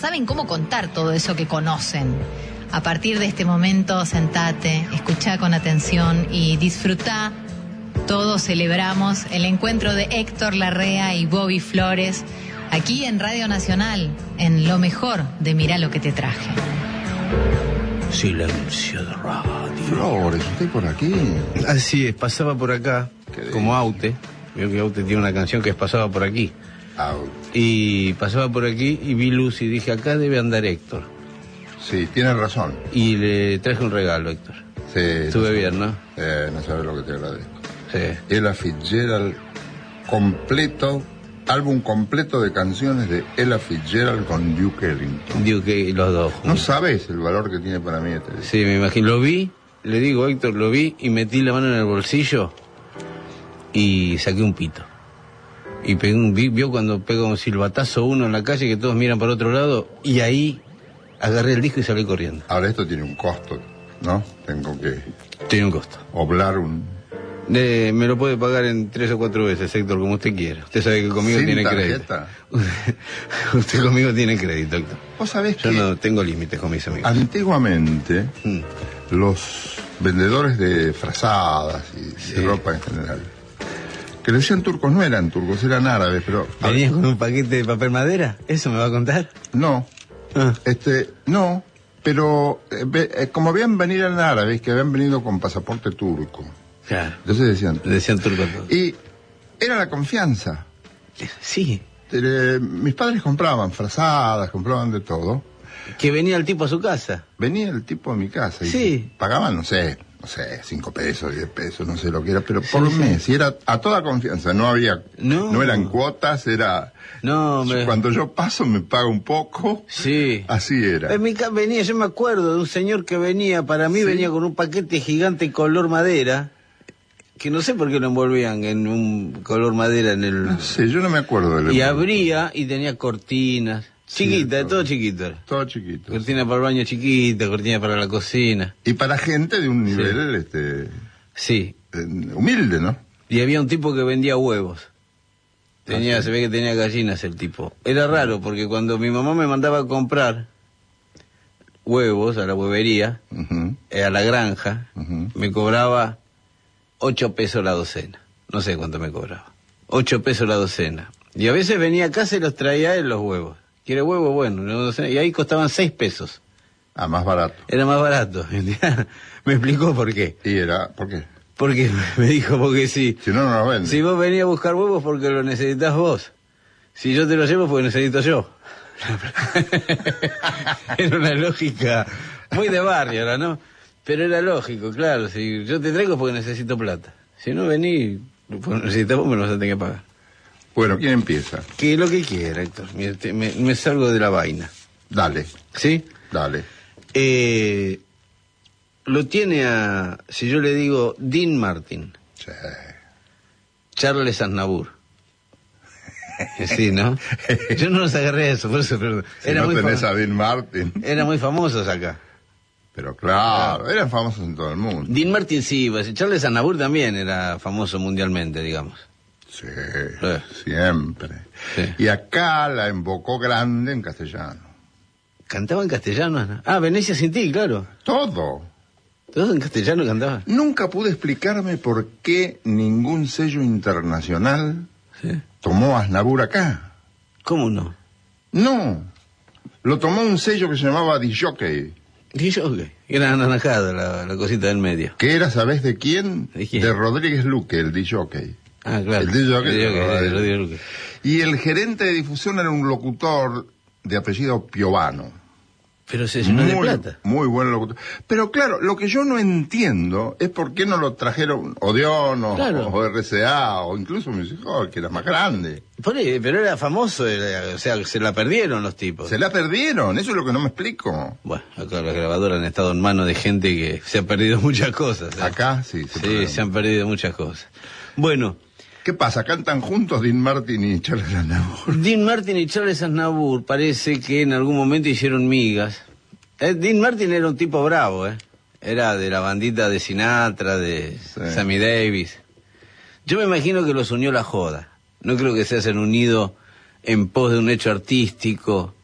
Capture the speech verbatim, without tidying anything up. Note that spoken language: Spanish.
saben cómo contar todo eso que conocen. A partir de este momento, sentate, escuchá con atención y disfrutá. Todos celebramos el encuentro de Héctor Larrea y Bobby Flores aquí en Radio Nacional, en lo mejor de Mirá lo que te traje. Silencio de radio. Flores, ¿usted por aquí? Así es, pasaba por acá, como Aute. Veo que Aute tiene una canción que es Pasaba por aquí. Aute. Y pasaba por aquí y vi luz y dije, acá debe andar Héctor. Sí, tiene razón. Y le traje un regalo, Héctor. Sí. Estuve no bien, ¿no? Eh, no sabes lo que te agradezco. Sí. Ella Fitzgerald completo, álbum completo de canciones de Ella Fitzgerald con Duke Ellington. Duke, los dos. No sabes el valor que tiene para mí este disco. Sí, me imagino. Lo vi, le digo, Héctor, lo vi y metí la mano en el bolsillo y saqué un pito. Y pegué un, vio cuando pega un silbatazo uno en la calle que todos miran para otro lado y ahí agarré el disco y salí corriendo. Ahora esto tiene un costo, ¿no? Tengo que Tiene un costo. oblar un... Eh, me lo puede pagar en tres o cuatro veces, Héctor, como usted quiera. Usted sabe que conmigo ¿Sin tiene tarjeta? crédito. Usted conmigo tiene crédito, Héctor. Vos sabés Yo que no tengo límites con mis amigos. antiguamente Mm. los vendedores de frazadas y Sí. de ropa en general, que le decían turcos, no eran turcos, eran árabes, pero... ¿Venía con un paquete de papel madera? ¿Eso me va a contar? No, Ah. este, no, pero eh, ve- eh, como habían venido en árabes, que habían venido con pasaporte turco, Claro. entonces decían... Le decían turco a todos. Y era la confianza. Sí. Eh, mis padres compraban frazadas, compraban de todo. Que venía el tipo a su casa. Venía el tipo a mi casa y Sí. pagaban, no sé, no sé, cinco pesos, diez pesos, no sé lo que era, pero por sí. mes, y era a toda confianza, no había, No. no eran cuotas, era, No, hombre. cuando yo paso me paga un poco, Sí. así era. En mi casa venía, yo me acuerdo de un señor que venía, para mí Sí. venía con un paquete gigante color madera, que no sé por qué lo envolvían en un color madera en el... No sé, yo no me acuerdo de Y abría y tenía cortinas, chiquitas, todo. todo chiquito. era. Todo chiquito. Cortina para el baño chiquita, cortina para la cocina. Y para gente de un nivel, este, Sí. eh, humilde, ¿no? Y había un tipo que vendía huevos. Tenía, Ah, sí. se ve que tenía gallinas el tipo. Era raro porque cuando mi mamá me mandaba a comprar huevos a la huevería, Ujú, eh, a la granja, ujú. me cobraba ocho pesos la docena. No sé cuánto me cobraba. Ocho pesos la docena. Y a veces venía a casa y los traía él los huevos. ¿Quiere huevo? Bueno, una docena. Y ahí costaban seis pesos. Ah, más barato. Era más barato. Me explicó por qué. Y era, ¿por qué? Porque me dijo, porque sí. Si no, no lo vende. Si vos venís a buscar huevos porque lo necesitas vos. Si yo te lo llevo porque necesito yo. Era una lógica muy de barrio, ¿era, no? Pero era lógico, claro. Si yo te traigo porque necesito plata. Si no venís, porque necesitas vos, me lo vas a tener que pagar. Bueno, ¿quién empieza? Que lo que quiera, Héctor. Me, me, me salgo de la vaina. Dale, ¿Sí? dale. Eh, lo tiene a, si yo le digo, Dean Martin. Sí. Charles Aznavour. Sí, ¿no? Yo no los agarré a eso, por eso, pero Si era, no muy tenés fam- a Dean Martin. eran muy famosos acá. Pero claro, eran famosos en todo el mundo. Dean Martin sí, pues, Charles Aznavour también era famoso mundialmente, digamos. Sí, Sí. siempre. Sí. Y acá la invocó grande en castellano. ¿Cantaba en castellano? ¿No? Ah, Venecia sin ti, claro. Todo. Todos en castellano cantaban. Nunca pude explicarme por qué ningún sello internacional ¿Sí? tomó a Aznavour acá. ¿Cómo no? No. Lo tomó un sello que se llamaba Disjockey. Y yo, ¿qué? Era anaranjada la, la cosita del medio. Que era, ¿sabés de quién? ¿De quién? Rodríguez Luque, el Disjockey. Ah, claro. El disc jockey, El disc jockey, el- sí, Rodrigo Luque. Y el gerente de difusión era un locutor de apellido Piovano. Pero se llenó de Muy, plata. muy buen locutor. Pero claro, lo que yo no entiendo es por qué no lo trajeron Odeón o, Claro. o R C A o incluso Music Hall, que era más grande. Por ahí, pero era famoso, era- o sea, se la perdieron los tipos. Se la perdieron, eso es lo que no me explico. Bueno, acá las grabadoras han estado en manos de gente que se ha perdido muchas cosas. ¿eh? Acá sí. se Sí, perdieron. se han perdido muchas cosas. Bueno, ¿Qué pasa? ¿Cantan juntos Dean Martin y Charles Aznavour? Dean Martin y Charles Aznavour parece que en algún momento hicieron migas. Eh, Dean Martin era un tipo bravo, ¿eh? Era de la bandita de Sinatra, de Sí. Sammy Davis. Yo me imagino que los unió la joda. No creo que se hayan unido en pos de un hecho artístico